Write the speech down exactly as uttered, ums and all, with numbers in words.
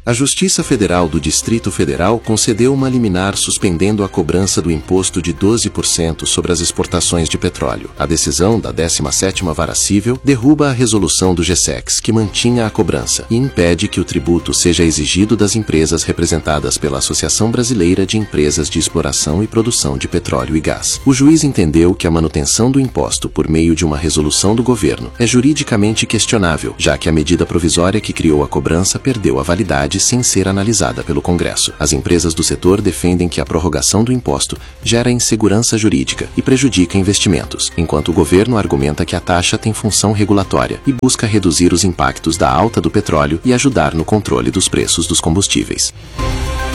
A Justiça Federal do Distrito Federal concedeu uma liminar suspendendo a cobrança do imposto de doze por cento sobre as exportações de petróleo. A decisão da décima sétima Vara Civil derruba a resolução do GSEX, que mantinha a cobrança, e impede que o tributo seja exigido das empresas representadas pela Associação Brasileira de Empresas de Exploração e Produção de Petróleo e Gás. O juiz entendeu que a manutenção do imposto por meio de uma resolução do governo é juridicamente questionável, já que a medida provisória que criou a cobrança perdeu a validade sem ser analisada pelo Congresso. As empresas do setor defendem que a prorrogação do imposto gera insegurança jurídica e prejudica investimentos, enquanto o governo argumenta que a taxa tem função regulatória e busca reduzir os impactos da alta do petróleo e ajudar no controle dos preços dos combustíveis.